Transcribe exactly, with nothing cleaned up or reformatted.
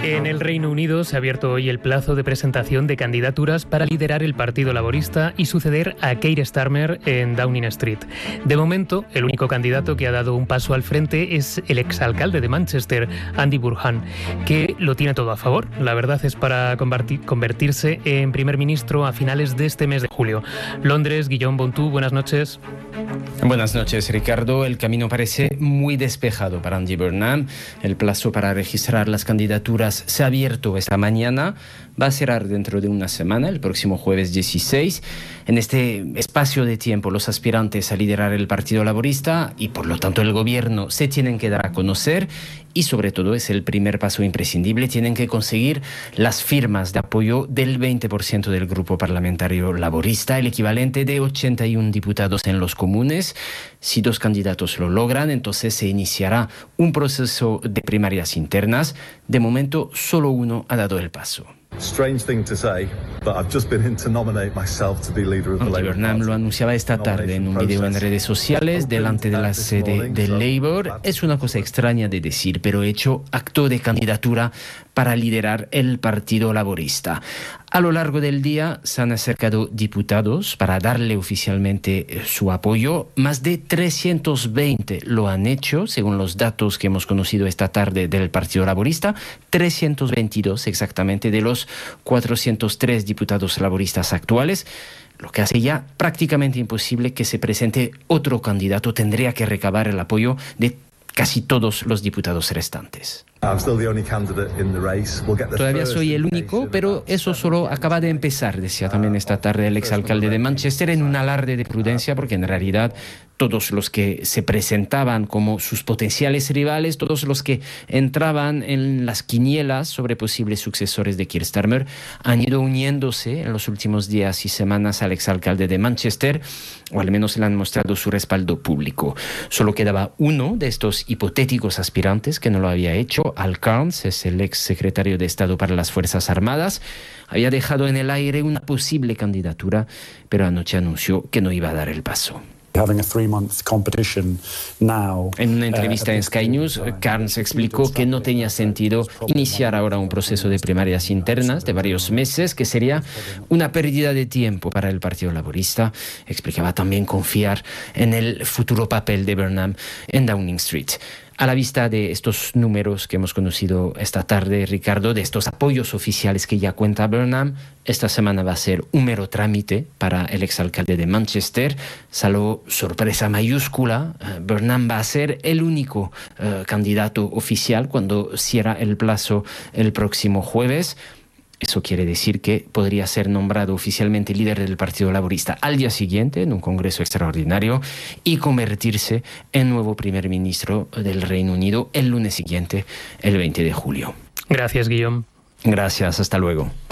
En el Reino Unido se ha abierto hoy el plazo de presentación de candidaturas para liderar el Partido Laborista y suceder a Keir Starmer en Downing Street. De momento, el único candidato que ha dado un paso al frente es el exalcalde de Manchester, Andy Burnham, que lo tiene todo a favor. La verdad es para convertirse en primer ministro a finales de este mes de julio. Londres, Guillaume Bontú, buenas noches. Buenas noches, Ricardo. El camino parece muy despejado para Andy Burnham. El plazo para registrar las candidaturas se ha abierto esta mañana. Va a cerrar dentro de una semana, el próximo jueves dieciséis. En este espacio de tiempo, los aspirantes a liderar el Partido Laborista y, por lo tanto, el gobierno se tienen que dar a conocer y, sobre todo, es el primer paso imprescindible. Tienen que conseguir las firmas de apoyo del veinte por ciento del grupo parlamentario laborista, el equivalente de ochenta y uno diputados en los comunes. Si dos candidatos lo logran, entonces se iniciará un proceso de primarias internas. De momento, solo uno ha dado el paso. Andy Burnham lo anunciaba esta tarde en un video en redes sociales delante de la sede de Labour. Es una cosa extraña de decir, pero he hecho acto de candidatura para liderar el Partido Laborista. A lo largo del día se han acercado diputados para darle oficialmente su apoyo. Más de trescientos veinte lo han hecho, según los datos que hemos conocido esta tarde del Partido Laborista. trescientos veintidós exactamente de los cuatrocientos tres diputados laboristas actuales, lo que hace ya prácticamente imposible que se presente otro candidato. Tendría que recabar el apoyo de casi todos los diputados restantes. Todavía soy el único, pero eso solo acaba de empezar, decía también esta tarde el exalcalde de Manchester en un alarde de prudencia, porque en realidad todos los que se presentaban como sus potenciales rivales, todos los que entraban en las quinielas sobre posibles sucesores de Keir Starmer, han ido uniéndose en los últimos días y semanas al exalcalde de Manchester, o al menos le han mostrado su respaldo público. Solo quedaba uno de estos hipotéticos aspirantes que no lo había hecho. Al Cairns es el ex secretario de Estado para las Fuerzas Armadas. Había dejado en el aire una posible candidatura, pero anoche anunció que no iba a dar el paso. En una entrevista en Sky News, Cairns explicó que no tenía sentido iniciar ahora un proceso de primarias internas de varios meses, que sería una pérdida de tiempo para el Partido Laborista. Explicaba también confiar en el futuro papel de Burnham en Downing Street. A la vista de estos números que hemos conocido esta tarde, Ricardo, de estos apoyos oficiales que ya cuenta Burnham, esta semana va a ser un mero trámite para el exalcalde de Manchester. Salvo sorpresa mayúscula, Burnham va a ser el único uh, candidato oficial cuando cierra el plazo el próximo jueves. Eso quiere decir que podría ser nombrado oficialmente líder del Partido Laborista al día siguiente en un congreso extraordinario y convertirse en nuevo primer ministro del Reino Unido el lunes siguiente, el veinte de julio. Gracias, Guillaume. Gracias, hasta luego.